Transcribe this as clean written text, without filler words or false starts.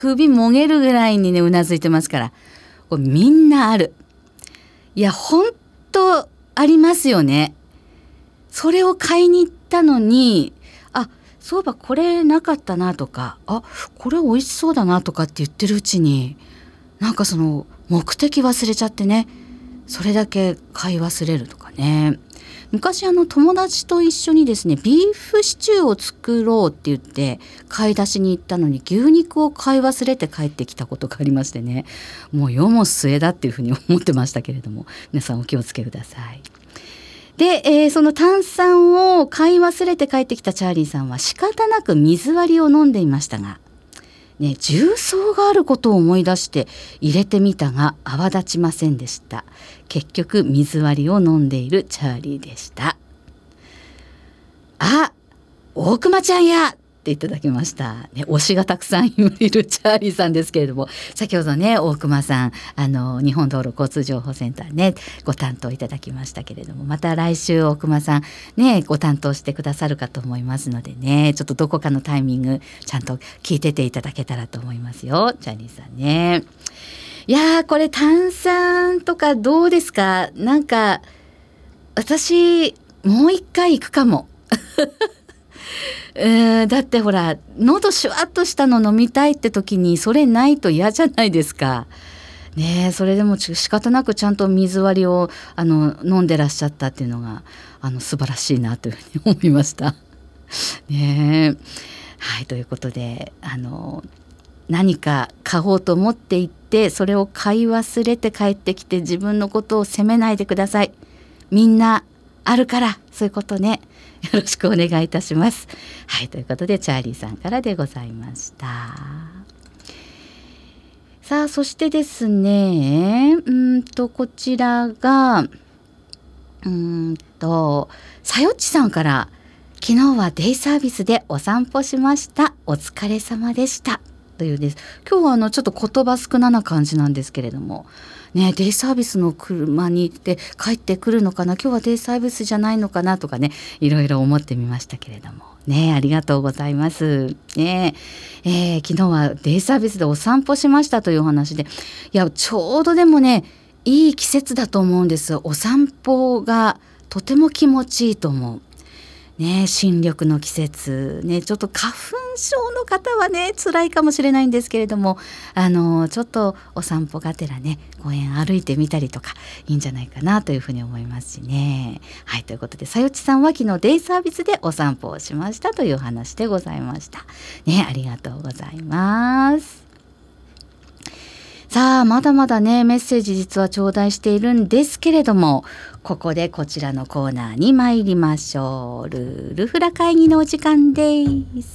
首もげるぐらいにねうなずいてますから、これみんなある。いや本当ありますよね。それを買いに行ったのに、そういえばこれなかったなとか、これ美味しそうだなとかって言ってるうちに、なんかその目的忘れちゃってね、それだけ買い忘れるとかね。昔友達と一緒にですね、ビーフシチューを作ろうって言って買い出しに行ったのに、牛肉を買い忘れて帰ってきたことがありましてね、もう世も末だっていうふうに思ってましたけれども、皆さんお気をつけください。で、その炭酸を買い忘れて帰ってきたチャーリーさんは仕方なく水割りを飲んでいましたが、ね、重曹があることを思い出して入れてみたが泡立ちませんでした。結局水割りを飲んでいるチャーリーでした。大熊ちゃんやっていただきました、ね、推しがたくさんいるチャーリーさんですけれども、先ほどね大熊さん日本道路交通情報センターねご担当いただきましたけれども、また来週大熊さんねご担当してくださるかと思いますのでね、ちょっとどこかのタイミングちゃんと聞いてていただけたらと思いますよ、チャーリーさんね。いやー、これ炭酸とかどうですか？なんか私もう一回行くかもだってほら喉シュワッとしたの飲みたいって時にそれないと嫌じゃないですかね。それでも仕方なくちゃんと水割りを飲んでらっしゃったっていうのが素晴らしいなというふうに思いましたね。はい、ということで何か買おうと思って行ってそれを買い忘れて帰ってきて自分のことを責めないでください。みんなあるからそういうことね、よろしくお願いいたします。はい、ということでチャーリーさんからでございました。さあそしてですね、こちらがさよっちさんから、昨日はデイサービスでお散歩しました、お疲れ様でしたというです。今日はちょっと言葉少な感じなんですけれどもね、デイサービスの車に行って帰ってくるのかな、今日はデイサービスじゃないのかなとかね、いろいろ思ってみましたけれどもね、ありがとうございますね。昨日はデイサービスでお散歩しましたというお話で、いやちょうどでもねいい季節だと思うんです。お散歩がとても気持ちいいと思うね。新緑の季節ね、ちょっと花粉症の方はね辛いかもしれないんですけれども、ちょっとお散歩がてらね公園歩いてみたりとかいいんじゃないかなというふうに思いますしね。はい、ということでさよちさんは昨日デイサービスでお散歩をしましたという話でございましたね。ありがとうございます。さあまだまだねメッセージ実は頂戴しているんですけれども、ここでこちらのコーナーに参りましょう。ルールフラ会議のお時間です。